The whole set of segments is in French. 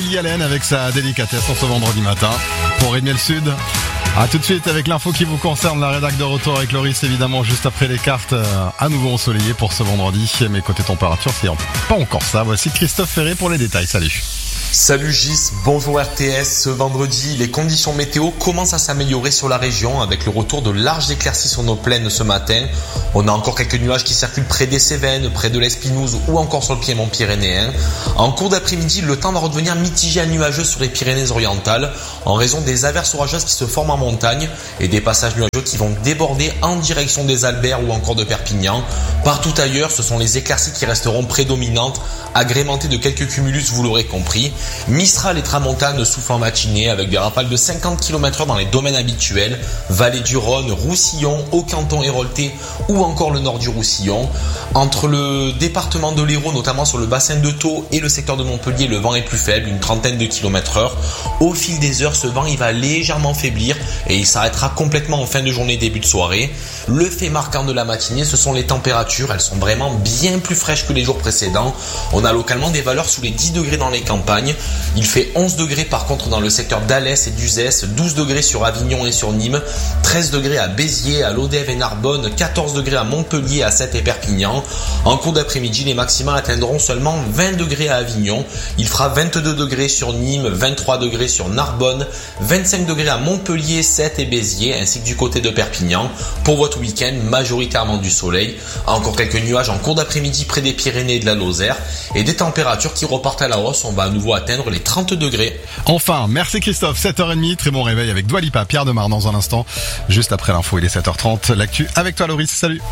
Woody Allen avec sa délicatesse en ce vendredi matin pour rythmer le sud. A tout de suite avec l'info qui vous concerne, la rédac de retour avec Loris évidemment juste après les cartes à nouveau ensoleillées pour ce vendredi. Mais côté température, c'est pas encore ça. Voici Christophe Ferré pour les détails. Salut. Salut Gis, bonjour RTS. Ce vendredi, les conditions météo commencent à s'améliorer sur la région avec le retour de larges éclaircies sur nos plaines ce matin. On a encore quelques nuages qui circulent près des Cévennes, près de l'Espinouse ou encore sur le piémont pyrénéen. En cours d'après-midi, le temps va redevenir mitigé à nuageux sur les Pyrénées-Orientales en raison des averses orageuses qui se forment en montagne et des passages nuageux qui vont déborder en direction des Alberts ou encore de Perpignan. Partout ailleurs, ce sont les éclaircies qui resteront prédominantes, agrémentées de quelques cumulus, vous l'aurez compris. Mistral et tramontane soufflent en matinée avec des rafales de 50 km/h dans les domaines habituels, vallée du Rhône, Roussillon, Haut-Canton Héroltais ou encore le nord du Roussillon. Entre le département de l'Hérault, notamment sur le bassin de Thau et le secteur de Montpellier, le vent est plus faible, une trentaine de km/h. Au fil des heures, ce vent il va légèrement faiblir et il s'arrêtera complètement en fin de journée, début de soirée. Le fait marquant de la matinée, ce sont les températures. Elles sont vraiment bien plus fraîches que les jours précédents. On a localement des valeurs sous les 10 degrés dans les campagnes. Il fait 11 degrés par contre dans le secteur d'Alès et d'Uzès, 12 degrés sur Avignon et sur Nîmes, 13 degrés à Béziers, à Lodève et Narbonne, 14 degrés à Montpellier, à Sète et Perpignan. En cours d'après-midi, les maximales atteindront seulement 20 degrés à Avignon. Il fera 22 degrés sur Nîmes, 23 degrés sur Narbonne, 25 degrés à Montpellier, Sète et Béziers, ainsi que du côté de Perpignan. Pour votre week-end, majoritairement du soleil. Encore quelques nuages en cours d'après-midi près des Pyrénées et de la Lozère. Et des températures qui repartent à la hausse. On va à nouveau atteindre les 30 degrés. Enfin, merci Christophe, 7h30, très bon réveil avec Dua Lipa, Pierre Demar dans un instant. Juste après l'info, il est 7h30, l'actu avec toi Loris, salut.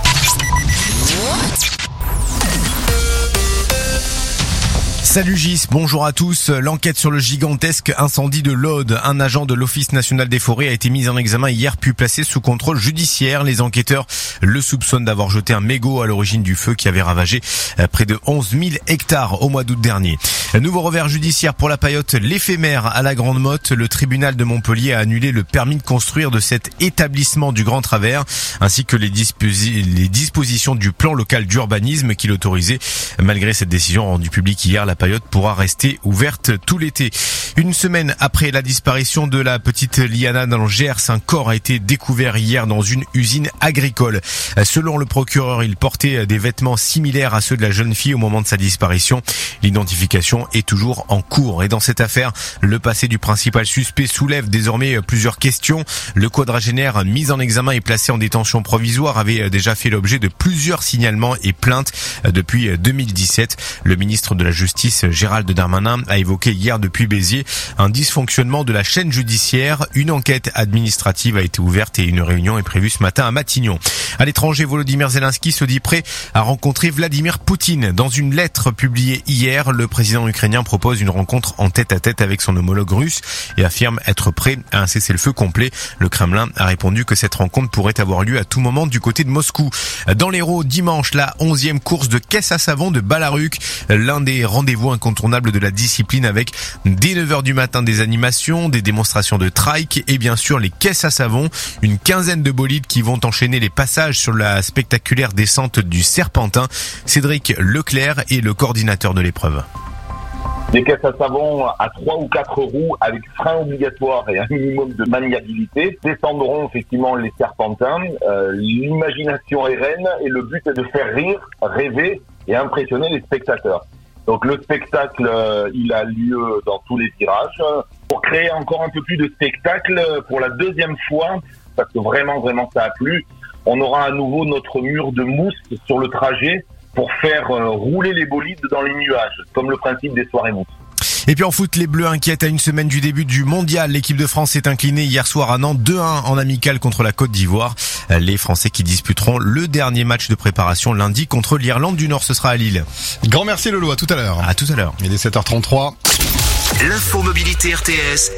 Salut Gis, bonjour à tous. L'enquête sur le gigantesque incendie de l'Aude. Un agent de l'Office national des forêts a été mis en examen hier puis placé sous contrôle judiciaire. Les enquêteurs le soupçonnent d'avoir jeté un mégot à l'origine du feu qui avait ravagé près de 11 000 hectares au mois d'août dernier. Nouveau revers judiciaire pour la paillote l'éphémère à la Grande Motte. Le tribunal de Montpellier a annulé le permis de construire de cet établissement du Grand Travers ainsi que les dispositions du plan local d'urbanisme qui l'autorisait. Malgré cette décision rendue publique hier, la paillote pourra rester ouverte tout l'été. Une semaine après la disparition de la petite Liana dans le Gers, un corps a été découvert hier dans une usine agricole. Selon le procureur, il portait des vêtements similaires à ceux de la jeune fille au moment de sa disparition. L'identification est toujours en cours. Et dans cette affaire, le passé du principal suspect soulève désormais plusieurs questions. Le quadragénaire mis en examen et placé en détention provisoire avait déjà fait l'objet de plusieurs signalements et plaintes depuis 2017. Le ministre de la Justice, Gérald Darmanin, a évoqué hier depuis Béziers un dysfonctionnement de la chaîne judiciaire. Une enquête administrative a été ouverte et une réunion est prévue ce matin à Matignon. À l'étranger, Volodymyr Zelensky se dit prêt à rencontrer Vladimir Poutine. Dans une lettre publiée hier, le président ukrainien propose une rencontre en tête-à-tête avec son homologue russe et affirme être prêt à un cessez-le-feu complet. Le Kremlin a répondu que cette rencontre pourrait avoir lieu à tout moment du côté de Moscou. Dans l'Hérault, dimanche, la 11e course de caisse à savon de Balaruc, l'un des rendez-vous incontournables de la discipline avec dès 9h du matin des animations, des démonstrations de trike et bien sûr les caisses à savon, une quinzaine de bolides qui vont enchaîner les passages sur la spectaculaire descente du Serpentin. Cédric Leclerc est le coordinateur de l'épreuve. Des caisses à savon à 3 ou 4 roues avec frein obligatoire et un minimum de maniabilité descendront effectivement les serpentins. L'imagination est reine et le but est de faire rire, rêver et impressionner les spectateurs. Donc le spectacle, il a lieu dans tous les virages. Pour créer encore un peu plus de spectacle, pour la deuxième fois, parce que vraiment ça a plu, on aura à nouveau notre mur de mousse sur le trajet pour faire rouler les bolides dans les nuages, comme le principe des soirées mousse. Et puis en foot, les Bleus inquiètent à une semaine du début du mondial. L'équipe de France s'est inclinée hier soir à Nantes 2-1 en amical contre la Côte d'Ivoire. Les Français qui disputeront le dernier match de préparation lundi contre l'Irlande du Nord. Ce sera à Lille. Grand merci Lolo, à tout à l'heure. À tout à l'heure. Il est 7h33. L'info mobilité RTS.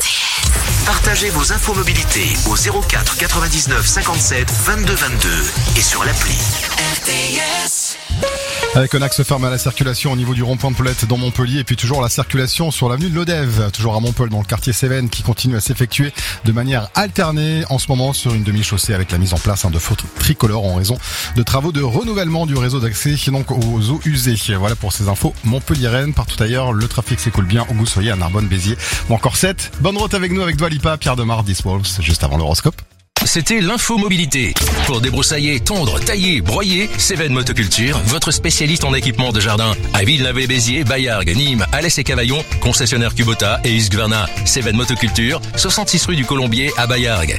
Partagez vos infos mobilité au 04 99 57 22 22 et sur l'appli RTS. Avec un axe fermé à la circulation au niveau du rond-point de Paulette dans Montpellier et puis toujours la circulation sur l'avenue de Lodève, toujours à Montpellier dans le quartier Cévennes qui continue à s'effectuer de manière alternée en ce moment sur une demi-chaussée avec la mise en place de feux tricolores en raison de travaux de renouvellement du réseau d'accès donc aux eaux usées. Voilà pour ces infos Montpellier-Rennes. Partout ailleurs, le trafic s'écoule bien au Goussoyer, à Narbonne, Béziers ou encore 7. Bonne route avec nous avec Dua Lipa, Pierre Demar, This Wolves, juste avant l'horoscope. C'était l'info mobilité. Pour débroussailler, tondre, tailler, broyer, Cévennes Motoculture, votre spécialiste en équipement de jardin. À Villeneuve-et-Béziers, Baillargues, Nîmes, Alès et Cavaillon, concessionnaire Kubota et Husqvarna. Cévennes Motoculture, 66 rue du Colombier à Baillargues.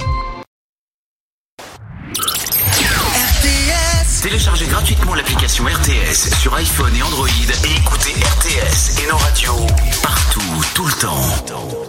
Téléchargez gratuitement l'application RTS sur iPhone et Android et écoutez RTS et nos radios partout, tout le temps.